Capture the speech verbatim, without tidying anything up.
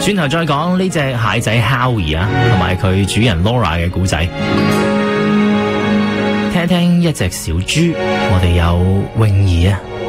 轉頭再講呢隻蟹仔 Howie 啊，同埋佢主人 Laura 嘅故仔。聽一聽一隻小豬，我哋有泳兒啊。